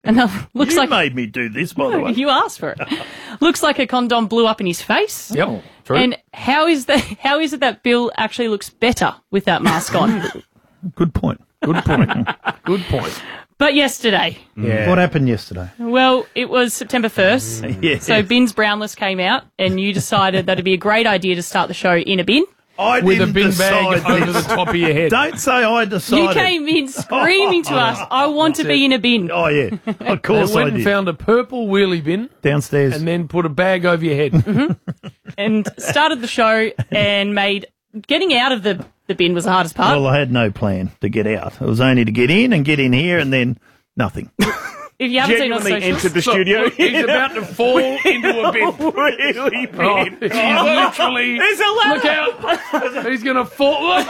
Looks you like made me do this, by the way. you asked for it. Looks like a condom blew up in his face. Yep, true. And how is it that Bill actually looks better with that mask on? Good point. Good point. But yesterday, Yeah. What happened yesterday? well, it was September 1st. Yeah. So Bins Brownless came out, and you decided that it'd be a great idea to start the show in a bin. I With a didn't bin bag decide over the this. top of your head. Don't say I decided. You came in screaming to us, I want to be in a bin. Oh, yeah. Of They course I went and did. found a purple wheelie bin Downstairs. and then put a bag over your head. And started the show and made getting out of the bin was the hardest part. Well, I had no plan to get out. It was only to get in and get in here and then nothing. If you haven't seen on Genuinely socials, entered the studio. Look, he's about to fall into a bin. Really big. Oh, he's literally. There's a ladder. Look out! He's going to fall. Look,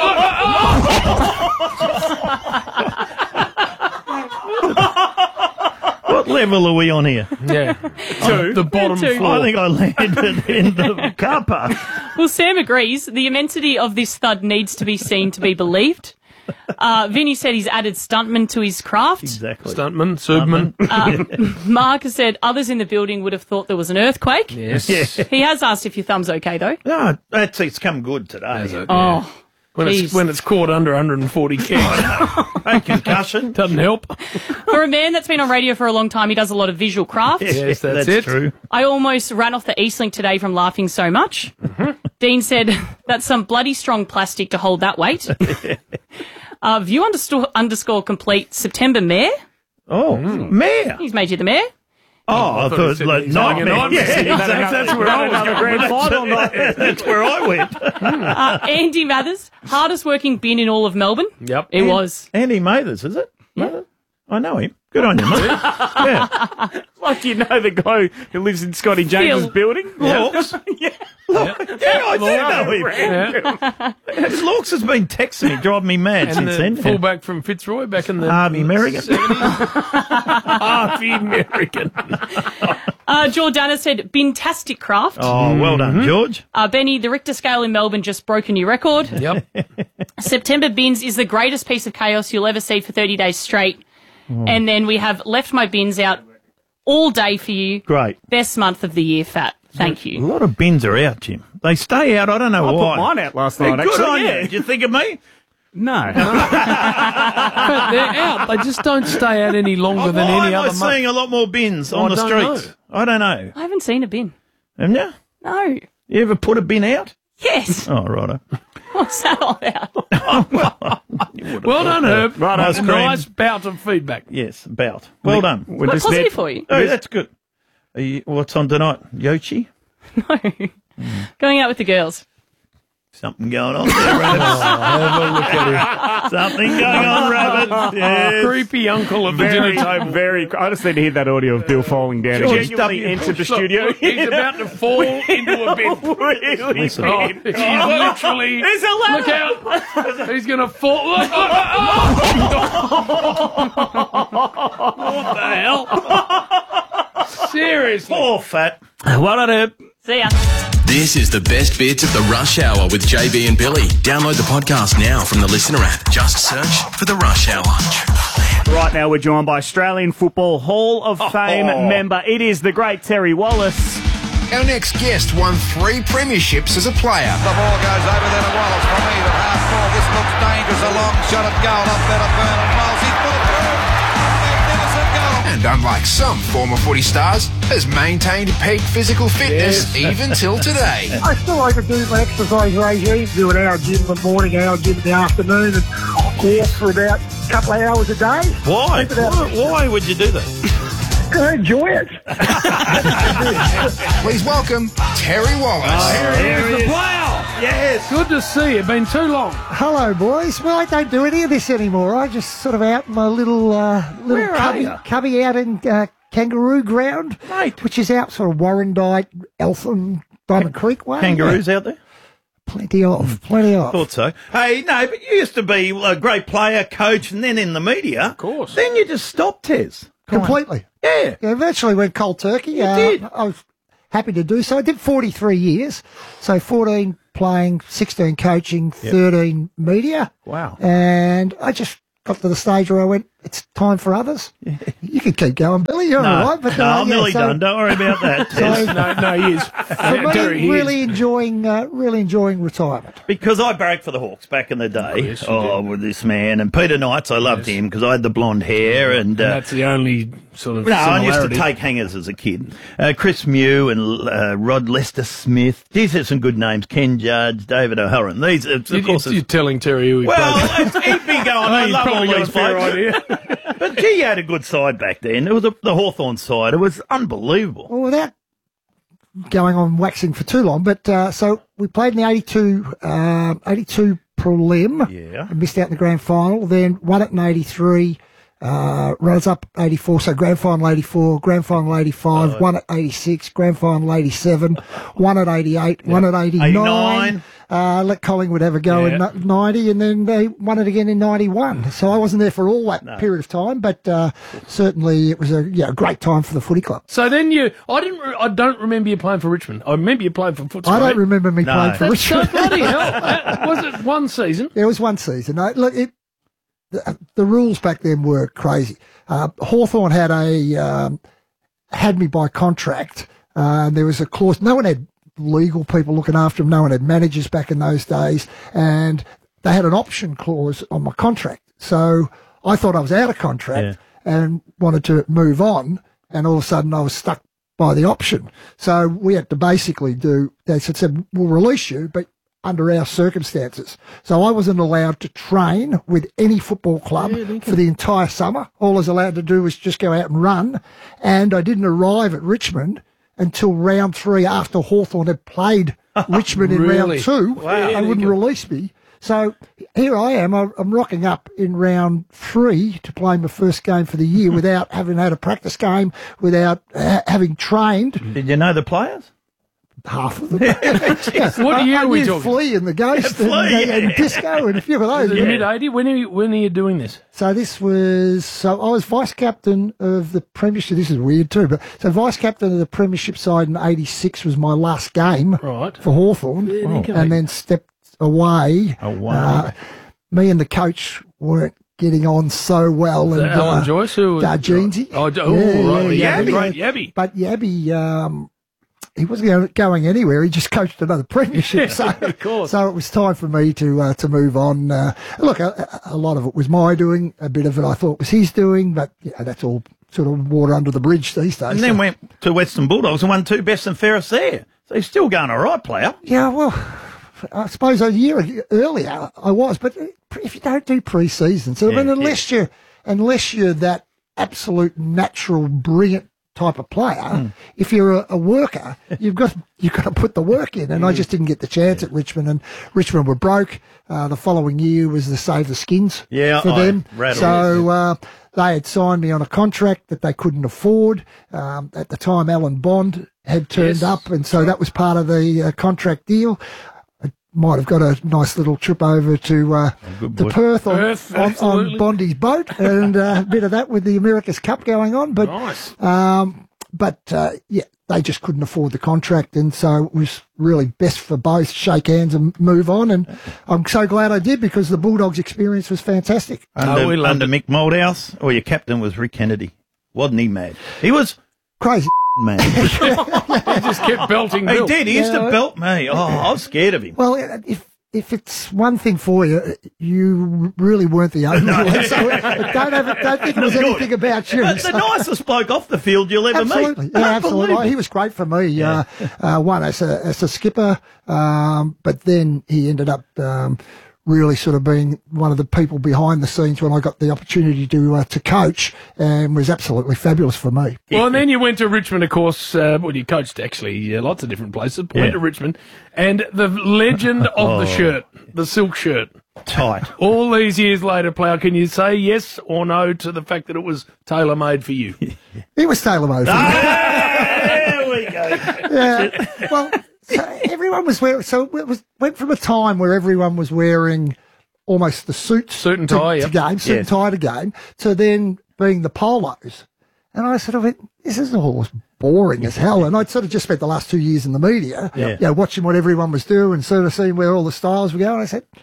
What level are we on here? Yeah. The bottom Two. floor. I think I landed in the car park. well, Sam agrees. The immensity of this thud needs to be seen to be believed. Vinny said he's added stuntman to his craft. Exactly. Stuntman, Subman. Mark has said others in the building would have thought there was an earthquake. Yes. He has asked if your thumb's okay, though. No, it's come good today. Oh, When it's caught under 140 kilos. A concussion. Doesn't help. for a man that's been on radio for a long time, he does a lot of visual craft. Yes, that's it. true. I almost ran off the Eastlink today from laughing so much. Dean said, that's some bloody strong plastic to hold that weight. View underscore complete September mayor. Oh, mayor. He's made you the mayor. Oh, I thought it was like he's having a nightmare. nightmare. Yeah, That's where I was going. That's where I went. Andy Mathers, hardest working bin in all of Melbourne. Yep. It was. Andy Mathers, is it? Yeah. I know him. Good on you, mate. Yeah. Like you know the guy who lives in Scotty James's Phil. building? Lawks. Yeah. Yeah, I do know him. Yeah. Lawks has been texting me, driving me mad And since the then. fullback from Fitzroy back in the Harvey Merrigan. Harvey Merrigan. Jordana said, bintastic craft. Oh, well done, George. Benny, the Richter scale in Melbourne just broke a new record. Yep. September bins is the greatest piece of chaos you'll ever see for 30 days straight. And then we have left my bins out all day for you. Great. Best month of the year, Fat. Thank A you. lot of bins are out, Jim. They stay out. I don't know I why. put mine out last Hey, night, good actually. on Yeah. you. Did you think of me? No. But they're out. They just don't stay out any longer than Why any am I other month. seeing a lot more bins on I the don't streets? know. I don't know. I haven't seen a bin. Haven't you? No. You ever put a bin out? Yes. Oh, righto. What's that all about? Well done, Herb. Right, That's ice a cream. nice bout of feedback. Yes, about. Well done. We're Quite just positive there. for you. Oh, that's good. What's on tonight? Yoshi? No. Going out with the girls. Something going on there, Rabbit. Have a look at him. Something going on, Rabbit. Yes. Creepy uncle of the dinner table. I just need to hear that audio of Bill falling down. George He genuinely W. entered the studio. Look, he's about to fall into a bin. Really Listen. Oh, big. he's literally. There's a ladder. Look out! He's going to fall. Look, what the hell? Seriously. Poor fat. Well done, Herb. See ya. This is the best bits of the Rush Hour with JB and Billy. Download the podcast now from the Listener app. Just search for the Rush Hour. Right now we're joined by Australian Football Hall of Fame member. It is the great Terry Wallace. Our next guest won 3 premierships as a player. The ball goes over there to Wallace from either half ball. This looks dangerous. A long shot at goal up there to Bernard Miles. He's put it through. Magnificent goal. And unlike some former footy stars, has maintained peak physical fitness even till today. I still like to do my exercise regime, do an hour gym in the morning, hour gym in the afternoon, and walk for about a couple of hours a day. Why? Why would you do that? I enjoy it. Please welcome Terry Wallace. Here's the player. Yes. Good to see you. Been too long. Hello, boys. Well, I don't do any of this anymore. I just sort of out in my little Where are you? cubby out in Kangaroo Ground, Mate. which is out sort of Warrandyte, Eltham, Diamond Creek way. Kangaroos out there? Plenty of. Thought so. Hey, no, but you used to be a great player, coach, and then in the media. Of course. Then you just stopped, Tez. Completely. Yeah. Yeah, eventually went cold turkey. You did. I was happy to do so. I did 43 years, so 14 playing, 16 coaching, 13 media. Wow. And I just got to the stage where I went, it's time for others. You can keep going, Billy. You're all right. But I'm nearly done. Don't worry about that. No, he is. For me, really enjoying retirement. Because I barracked for the Hawks back in the day. With this man. And Peter Knights, I loved him because I had the blonde hair. And that's the only sort of I used to similarity. take hangers as a kid. Chris Mew and Rod Lester Smith. These are some good names. Ken Judge, David O'Halloran. These, of course, You're telling Terry who he well, played. he'd be going, I He's love all probably got these a fair blokes. idea. But gee, you had a good side back then. It was the Hawthorn side. It was unbelievable. Well, without going on waxing for too long, but so we played in the 82 prelim. Yeah. And missed out in the grand final. Then won it in 83. Runners up 84, so grand final 84, grand final 85, won at 86, grand final 87, won at 88, won at 89. Let Collingwood have a go in 90, and then they won it again in 91. So I wasn't there for all that period of time, but certainly it was a great time for the footy club. So then I don't remember you playing for Richmond. I remember you playing for Footscray. I don't remember me playing for That's Richmond. so bloody hell. Was it one season? There was one season. The rules back then were crazy. Hawthorn had had me by contract. There was a clause. No one had legal people looking after them. No one had managers back in those days, and they had an option clause on my contract. So I thought I was out of contract and wanted to move on, and all of a sudden I was stuck by the option. So we had to basically they said, we'll release you, but under our circumstances. So I wasn't allowed to train with any football club for the entire summer. All I was allowed to do was just go out and run. And I didn't arrive at Richmond until round 3 after Hawthorn had played Richmond in round 2. Wow. They wouldn't release me. So here I am. I'm rocking up in round 3 to play my first game for the year without having had a practice game, without having trained. Did you know the players? Half of them. What year I are we knew talking? Flea and the Ghost and Disco and a few of those. The mid-80? When are you doing this? So I was vice captain of the premiership. This is weird too, but so vice captain of the premiership side in 86 was my last game for Hawthorn, and then stepped away. Me and the coach weren't getting on so well. And Alan Joyce? Jeansy. Yabby. But Yabby, he wasn't going anywhere. He just coached another premiership. So, of course. So it was time for me to move on. Look, a lot of it was my doing. A bit of it I thought was his doing, but that's all sort of water under the bridge these days. And then went to Western Bulldogs and won 2 best and fairest there. So he's still going all right, player. Yeah, well, I suppose a year earlier I was, but if you don't do pre-season, so unless you're that absolute natural, brilliant type of player, if you're a worker, you've got to put the work in, and I just didn't get the chance at Richmond, and Richmond were broke. The following year was the Save the Skins for them. So they had signed me on a contract that they couldn't afford. At the time, Alan Bond had turned up, and so that was part of the contract deal. I might have got a nice little trip over to Perth on Bondi's boat, and a bit of that with the America's Cup going on. But Nice. They just couldn't afford the contract, and so it was really best for both shake hands and move on. And I'm so glad I did, because the Bulldogs experience was fantastic. Under Mick Moldhouse, or your captain was Rick Kennedy. Wasn't he mad? He was Crazy. mad. He just kept belting He Bill. did. He used to belt me. Oh, I was scared of him. Well, if it's one thing for you, you really weren't the only one. So don't think it was anything about you. The nicest bloke off the field you'll ever Absolutely. meet. Yeah, absolutely. He was great for me. One as a skipper, but then he ended up really sort of being one of the people behind the scenes when I got the opportunity to coach, and was absolutely fabulous for me. Well, and then you went to Richmond, of course. You coached actually lots of different places. Went to Richmond, and the legend of the shirt, the silk shirt. Tight. All these years later, Plough, can you say yes or no to the fact that it was tailor-made for you? It was tailor-made for me. There we go. Yeah. Well, so everyone was wearing. So it went from a time where everyone was wearing almost the suit and tie, to game, suit and tie to game, to then being the polos. And I sort of went, this is all boring as hell. And I'd sort of just spent the last 2 years in the media, watching what everyone was doing and sort of seeing where all the styles were going. I said,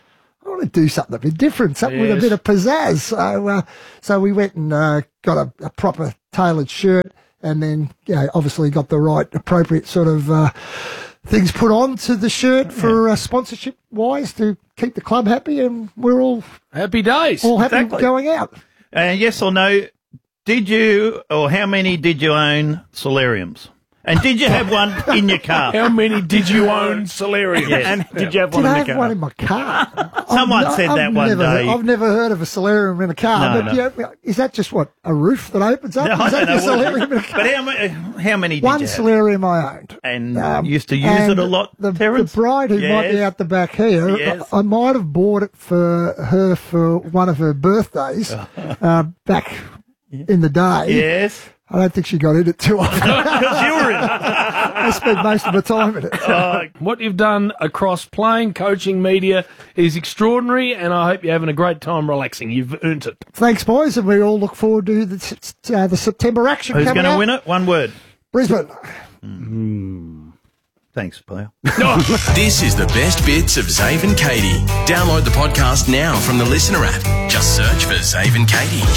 want to do something a bit different, something with a bit of pizzazz. So we went and got a proper tailored shirt, and then obviously got the right appropriate sort of things put on to the shirt for sponsorship wise to keep the club happy, and we're all happy days. All happy going out. Yes or no? Did you, or how many did you own solariums? And did you have one in your car? How many did you own solariums? Yes. And did you have Did one I in have the car? one in my car? Someone said that one day. I've never heard of a solarium in a car. No, but is that just what, a roof that opens up? No, I Is that don't your know solarium in a car? But how many did One you have? solarium I owned. And used to use it a lot, The Terence? bride who might be Yes. out the back here, Yes. I might have bought it for her for one of her birthdays back in the day. Yes. I don't think she got in it too often. Because you were in it. I spent most of my time in it. What you've done across playing, coaching, media is extraordinary, and I hope you're having a great time relaxing. You've earned it. Thanks, boys, and we all look forward to the September action Who's coming going to up. win it? One word. Brisbane. Thanks, player. This is the best bits of Zave and Katie. Download the podcast now from the Listener app. Just search for Zave and Katie.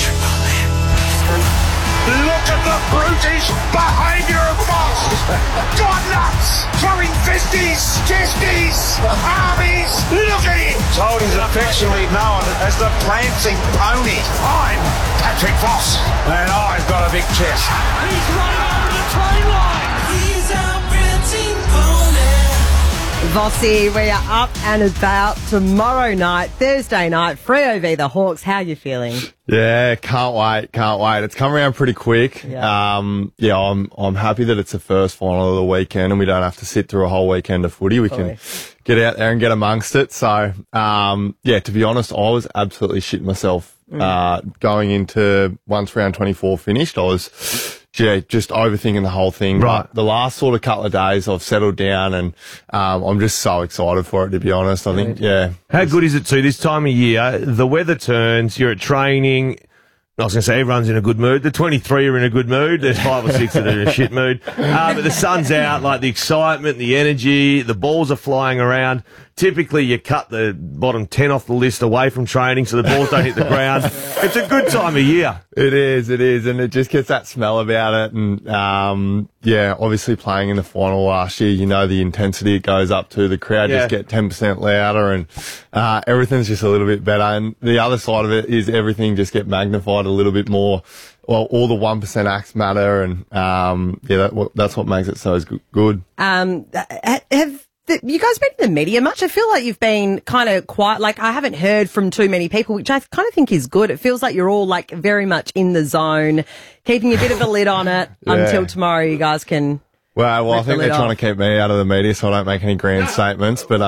Look at the brutish behaviour of Fox. Gone nuts. Throwing fisties, chesties, armies. Look at him. Told he's affectionately known as the Prancing Pony. I'm Patrick Foss, and I've got a big chest. He's running over the train line. He's our Prancing Pony. Vossi, we are up and about tomorrow night, Thursday night, Freo v the Hawks. How are you feeling? Yeah, can't wait. It's come around pretty quick. Yeah. I'm happy that it's the first final of the weekend and we don't have to sit through a whole weekend of footy. We can get out there and get amongst it. So, to be honest, I was absolutely shitting myself, going into once round 24 finished. I was, just overthinking the whole thing. Right. But the last sort of couple of days I've settled down and, I'm just so excited for it, to be honest. I think, How good is it too? This time of year, the weather turns, you're at training. I was going to say everyone's in a good mood. The 23 are in a good mood. There's 5 or 6 that are in a shit mood. But the sun's out, like the excitement, the energy, the balls are flying around. Typically, you cut the bottom 10 off the list away from training so the balls don't hit the ground. It's a good time of year. It is, and it just gets that smell about it. And obviously playing in the final last year, you know the intensity it goes up to. The crowd just get 10% louder, and everything's just a little bit better. And the other side of it is everything just get magnified a little bit more. Well, all the 1% acts matter, and that's what makes it so good. Have you guys been in the media much? I feel like you've been kind of quiet. Like, I haven't heard from too many people, which I kind of think is good. It feels like you're all like very much in the zone, keeping a bit of a lid on it until tomorrow. You guys can. Well, I think they're trying to keep me out of the media so I don't make any grand statements. But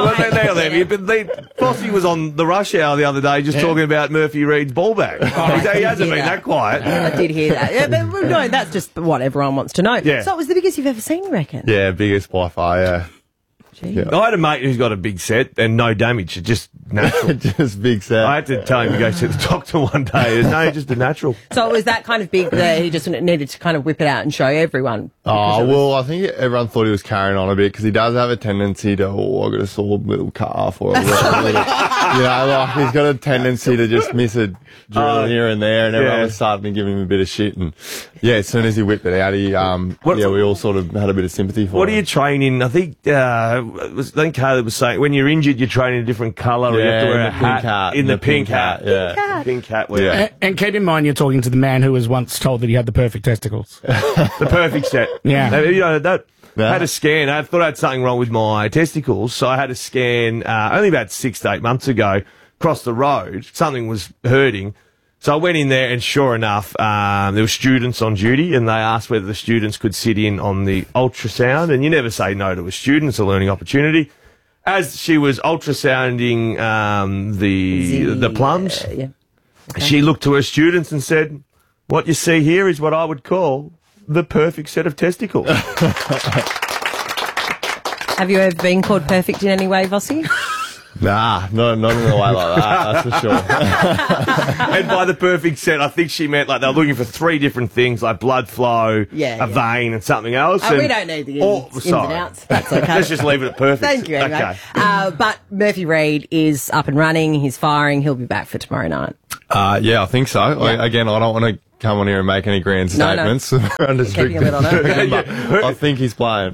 Fossey was on the Rush Hour the other day just talking about Murphy Reed's ball bag. He hasn't been that quiet. I did hear that. Yeah, but no, that's just what everyone wants to know. Yeah. So it was the biggest you've ever seen, you reckon? Yeah, biggest by far, yeah. I had a mate who's got a big set and no damage. It's just natural. Just big set. I had to tell him to go to the doctor one day. No, just a natural. So it was that kind of big that he just needed to kind of whip it out and show everyone? I think everyone thought he was carrying on a bit because he does have a tendency to, I've got a sore little calf or he's got a tendency to just miss a drill here and there, and everyone was starting to give him a bit of shit. And as soon as he whipped it out, we all sort of had a bit of sympathy for him. What are you training? I think Caleb was saying when you're injured, you train in a different colour. Or you have to wear a hat in the pink hat. Yeah, pink hat. And keep in mind, you're talking to the man who was once told that he had the perfect testicles. The perfect set. Yeah. You know, that had a scan. I thought I had something wrong with my testicles, so I had a scan only about 6 to 8 months ago. Across the road, something was hurting. So I went in there, and sure enough, there were students on duty, and they asked whether the students could sit in on the ultrasound. And you never say no to a student; it's a learning opportunity. As she was ultrasounding the plums, she looked to her students and said, "What you see here is what I would call the perfect set of testicles." Have you ever been called perfect in any way, Vossi? Nah, not in a way like that, that's for sure. And by the perfect set, I think she meant like they're looking for 3 different things, like blood flow, a vein, and something else. We don't need the ins and outs. That's okay. Let's just leave it at perfect. Thank you, anyway. Okay. But Murphy Reid is up and running. He's firing. He'll be back for tomorrow night. Yeah, I think so. Yeah. I don't want to come on here and make any grand statements. We're under strict Keeping a lid on it. I think he's playing.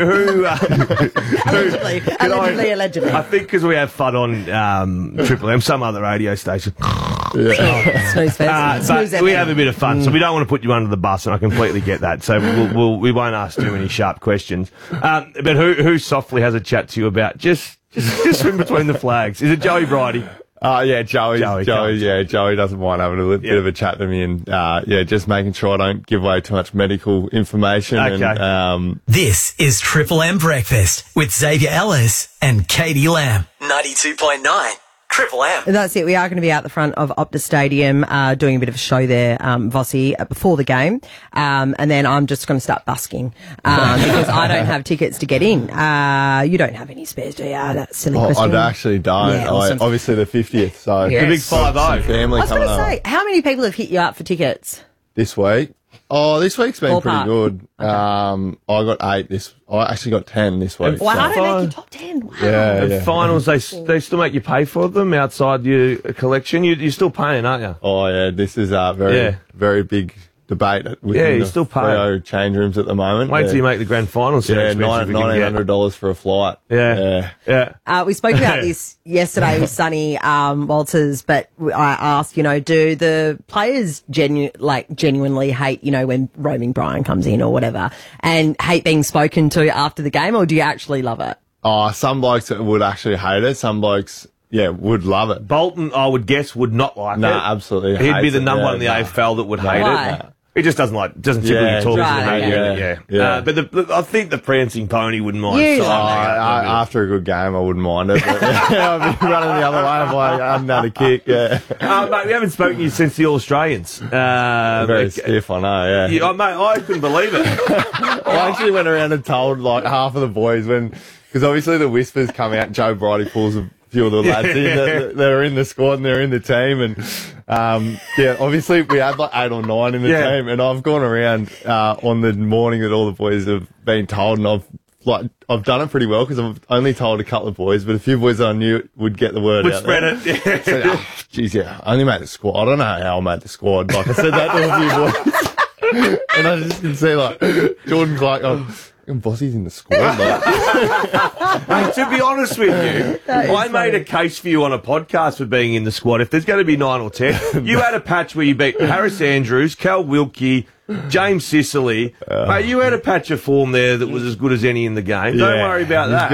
Allegedly. I think because we have fun on Triple M, some other radio station. Snooze fest. But we have a bit of fun, so we don't want to put you under the bus, and I completely get that. So we won't ask too many sharp questions. But who softly has a chat to you about just swim between the flags? Is it Joey Bridie? Yeah, Joey doesn't mind having a bit of a chat to me and, just making sure I don't give away too much medical information. Okay. And, This is Triple M Breakfast with Xavier Ellis and Katie Lamb. 92.9 Triple M. That's it. We are going to be out the front of Optus Stadium doing a bit of a show there, Vossi, before the game. And then I'm just going to start busking because I don't have tickets to get in. You don't have any spares, do you? That's a silly question. I actually don't. Yeah, awesome. Obviously the 50th, so Yes. The big 5-0. family I was coming going to up say, how many people have hit you up for tickets? this week. Oh, this week's been Ballpark. pretty good. I got 8 I actually got 10 this week. Wow, so- I don't make your top 10. Wow. Yeah. Finals, they still make you pay for them outside your collection. You're still paying, aren't you? Oh yeah, this is a very big debate within you're the still paying. Freo change rooms at the moment. Wait till you make the grand finals. Yeah, $1,900 for a flight. Yeah. We spoke about this yesterday with Sonny Walters, but I asked, do the players genuinely hate, when Roaming Brian comes in or whatever, and hate being spoken to after the game, or do you actually love it? Oh, some blokes would actually hate it. Some blokes, would love it. Bolton, I would guess, would not like it. No, absolutely. He'd be hates the it. number one in the AFL that would hate Why? it. He just doesn't typically talk right, to the media. But I think the prancing pony wouldn't mind. You signing love that. After a good game, I wouldn't mind it. But, I'd be running the other way. I'm like, I hadn't had a kick. Yeah. Mate, we haven't spoken to you since the All-Australians. Very stiff, I know, yeah. Mate, I couldn't believe it. I actually went around and told half of the boys because obviously the whispers come out, Joe Bridie pulls a few of the lads in that are in the squad and they're in the team and obviously we had 8 or 9 in the team and I've gone around on the morning that all the boys have been told and I've done it pretty well because I've only told a couple of boys, but a few boys that I knew would get the word out. Spread it. So, I only made the squad. I don't know how I made the squad. Like I said that to a few boys. And I just can see Jordan Clark, Bossie's in the squad. Mate, to be honest with you, I made a case for you on a podcast for being in the squad. If there's going to be 9 or 10, you had a patch where you beat Harris Andrews, Cal Wilkie, James Sicily. Mate, you had a patch of form there that was as good as any in the game. Don't worry about that.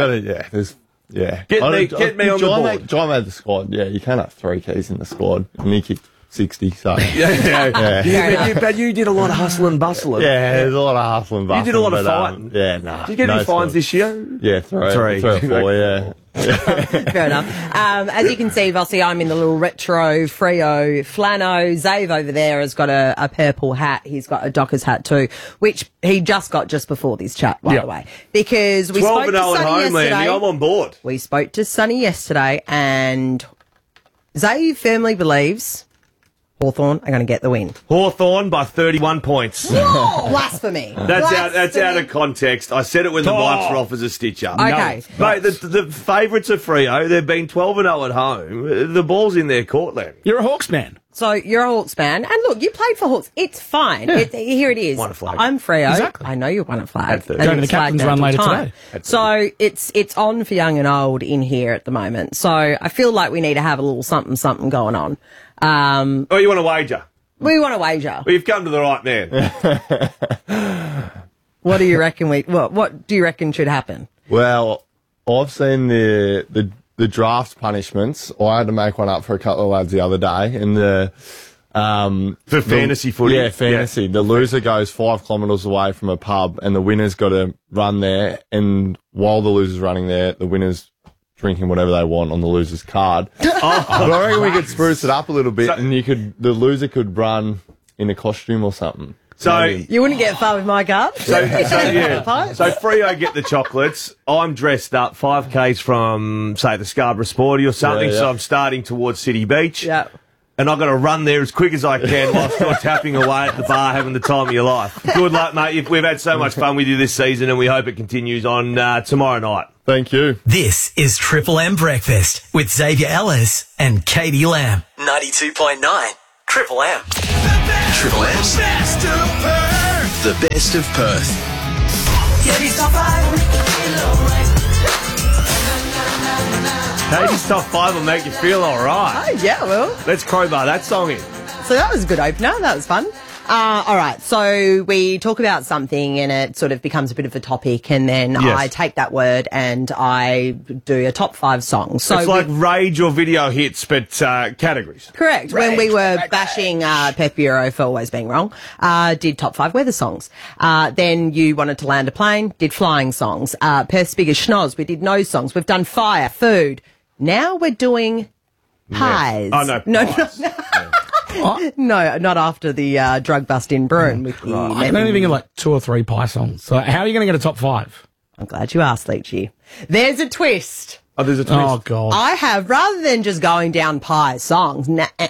Get me on the board. John made the squad. Yeah, you can't have 3 keys in the squad. And he kicked 60, so. But you did a lot of hustle and bustle. Yeah, there's a lot of hustle and bustle. You did a lot of fighting. Did you get any fines this year? Yeah, 3 or 4, yeah. Fair enough. As you can see, Vossi, I'm in the little retro Freo flannel. Zave over there has got a purple hat. He's got a Dockers hat too, which he just got just before this chat, by the way. Because we spoke to Sonny yesterday. I'm on board. We spoke to Sonny yesterday and Zave firmly believes Hawthorn are going to get the win. Hawthorn by 31 points. Whoa! Blasphemy. That's out of context. I said it when the mics were off as a stitch-up. Okay. No. Mate, the favourites are Freo. They've been 12-0 at home. The ball's in their court, Len. You're a Hawks man. So you're a Hawks fan. And look, you played for Hawks. It's fine. Yeah. Here it is. Won a flag. I'm Freo. Exactly. I know you won a flag. Going to the captain's run later today. So it's on for young and old in here at the moment. So I feel like we need to have a little something going on. You want to wager? We want to wager. Well, you've come to the right man. What do you reckon what do you reckon should happen? Well, I've seen the draft punishments. I had to make one up for a couple of lads the other day. And for fantasy footy? Yeah, fantasy. Yeah. The loser goes 5 kilometres away from a pub and the winner's got to run there. And while the loser's running there, the winner's drinking whatever they want on the loser's card. But I reckon we could spruce it up a little bit and the loser could run in a costume or something. So You wouldn't get far with my card. So Freo get the chocolates. I'm dressed up 5Ks from, say, the Scarborough Sporty or something, so I'm starting towards City Beach. Yeah. And I've got to run there as quick as I can whilst you're tapping away at the bar having the time of your life. Good luck, mate. We've had so much fun with you this season and we hope it continues on tomorrow night. Thank you. This is Triple M Breakfast with Xavier Ellis and Katie Lamb. 92.9 Triple M. Triple M's Best of Perth. The Best of Perth. Katie's top 5. Katie's top 5 will make you feel all right. Oh, yeah, well. Let's crowbar that song in. So that was a good opener. That was fun. All right. So we talk about something and it sort of becomes a bit of a topic and then I take that word and I do a top 5 songs. So it's like rage or video hits, but categories. Correct. When we were bashing Pep Bureau for always being wrong, did top 5 weather songs. Then you wanted to land a plane, did flying songs. Perth's biggest schnoz, we did nose songs. We've done fire, food. Now we're doing pies. Oh, no, pies. No, not after the drug bust in Broome. With the I can only think of like 2 or 3 pie songs. So how are you going to get a top 5? I'm glad you asked, Leachy. There's a twist. Oh, there's a twist. Oh, God. I have, rather than just going down pie songs,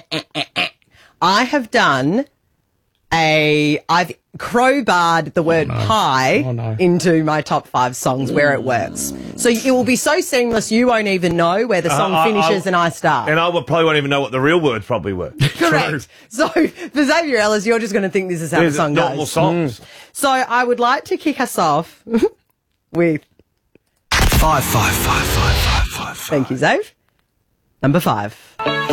I have done I've crowbarred the word pie into my top 5 songs where it works. So it will be so seamless you won't even know where the song finishes and I start. And I probably won't even know what the real words probably were. Correct. So for Xavier Ellis, you're just going to think this is how the song normal goes. songs. So I would like to kick us off with 5. Thank you, Zave. Number 5.